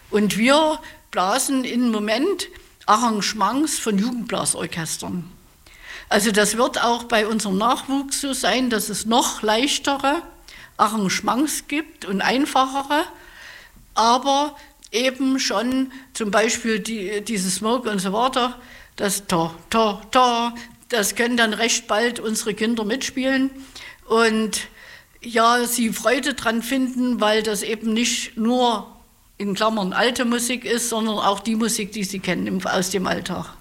Und wir blasen im Moment Arrangements von Jugendblasorchestern. Also das wird auch bei unserem Nachwuchs so sein, dass es noch leichtere Arrangements gibt und einfachere, aber eben schon zum Beispiel dieses Smoke und so weiter, das das können dann recht bald unsere Kinder mitspielen und ja, sie Freude dran finden, weil das eben nicht nur in Klammern alte Musik ist, sondern auch die Musik, die sie kennen aus dem Alltag.